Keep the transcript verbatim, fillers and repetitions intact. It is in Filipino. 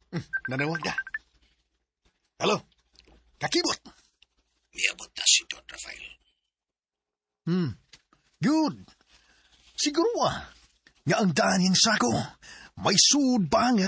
Nanawag na. Hello? Kakibot! Miabot na si Don Rafael. Hmm. Good. Siguro ah. Nga ang daning sako. May sud ba nga